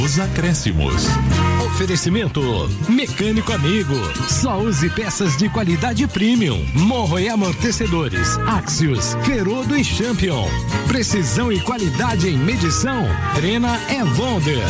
Os acréscimos. Oferecimento Mecânico Amigo. Só use peças de qualidade premium. Morro e amortecedores. Axios, Ferodo e Champion. Precisão e qualidade em medição. Trena é Wonder.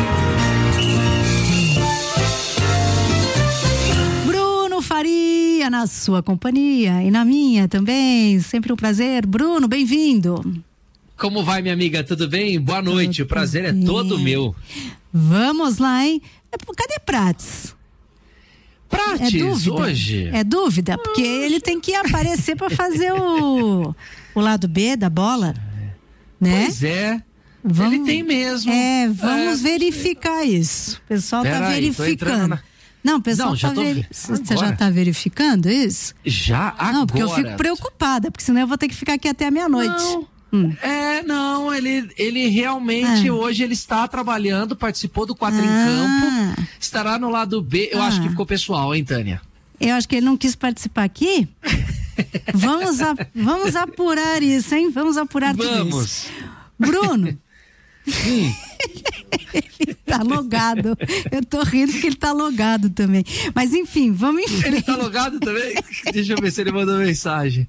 Bruno Faria na sua companhia e na minha também. Sempre um prazer. Bruno, bem-vindo. Como vai, minha amiga? Tudo bem? Boa noite. O prazer é todo meu. Vamos lá, hein? Cadê Prates? Prates, hoje? É dúvida, porque ele tem que aparecer para fazer o lado B da bola, né? Pois é. Ele tem mesmo. Vamos verificar isso. O pessoal tá verificando. Não, o pessoal Você já tá verificando isso? Já agora. Não, porque eu fico preocupada, porque senão eu vou ter que ficar aqui até a meia-noite. Não. Ele realmente hoje ele está trabalhando, participou do 4 em Campo, estará no lado B. Eu acho que ficou pessoal, hein, Tânia? Eu acho que ele não quis participar aqui. Vamos apurar isso, hein? Vamos apurar tudo isso. Bruno. Ele tá logado. Eu tô rindo porque ele tá logado também. Mas enfim, vamos em frente. Ele tá logado também? Deixa eu ver se ele mandou mensagem.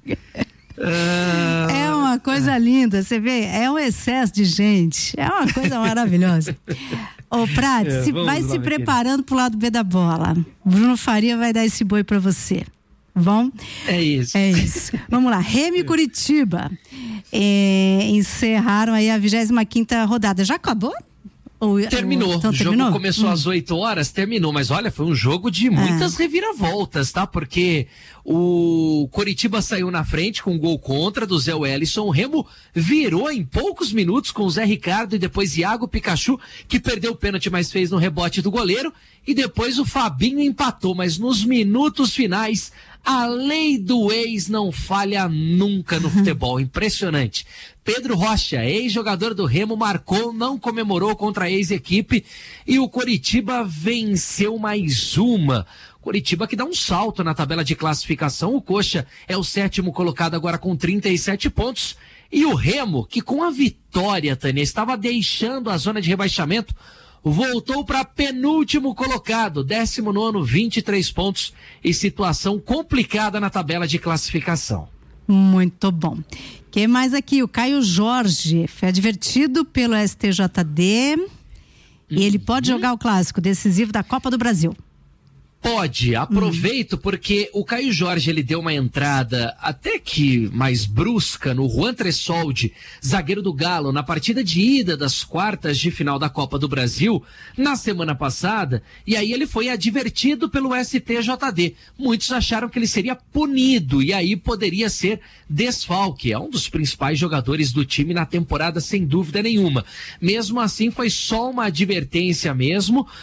É uma coisa linda, você vê, é um excesso de gente, é uma coisa maravilhosa. Ô Prates, vai se preparando pro lado B da bola. Bruno Faria vai dar esse boi pra você. Bom? É isso. Vamos lá, Remo e Curitiba encerraram aí a 25ª rodada. Já acabou? Terminou. O jogo começou às 8 horas, terminou. Mas olha, foi um jogo de muitas reviravoltas, tá? Porque o Coritiba saiu na frente com um gol contra do Zé Wellison. O Remo virou em poucos minutos com o Zé Ricardo e depois Iago Pikachu, que perdeu o pênalti, mas fez no rebote do goleiro. E depois o Fabinho empatou. Mas nos minutos finais, a lei do ex não falha nunca no futebol. Impressionante. Pedro Rocha, ex-jogador do Remo, marcou, não comemorou contra a ex-equipe e o Coritiba venceu mais uma. Coritiba que dá um salto na tabela de classificação. O Coxa é o 7º colocado agora com 37 pontos. E o Remo, que com a vitória, Tânia, estava deixando a zona de rebaixamento, voltou para penúltimo colocado, 19º, 23 pontos e situação complicada na tabela de classificação. Muito bom. Quem mais aqui? O Caio Jorge foi advertido pelo STJD e ele pode jogar o clássico decisivo da Copa do Brasil. Pode, aproveito porque o Caio Jorge ele deu uma entrada até que mais brusca no Juan Tressoldi, zagueiro do Galo, na partida de ida das quartas de final da Copa do Brasil na semana passada, e aí ele foi advertido pelo STJD. Muitos acharam que ele seria punido e aí poderia ser desfalque. É um dos principais jogadores do time na temporada sem dúvida nenhuma. Mesmo assim foi só uma advertência mesmo,